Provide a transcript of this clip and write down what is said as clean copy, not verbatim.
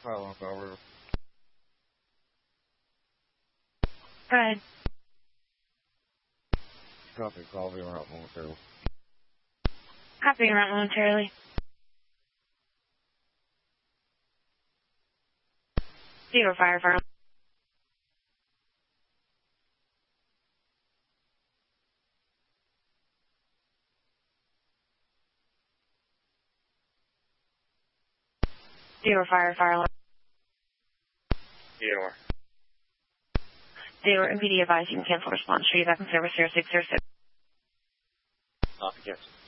Silence over. Go ahead. Copy, call being out momentarily. Copy being out momentarily. Zero fire. Zero fire alarm. Zero. Zero, MPD advised you can cancel response. Show you back in service 0606. Copy, yes.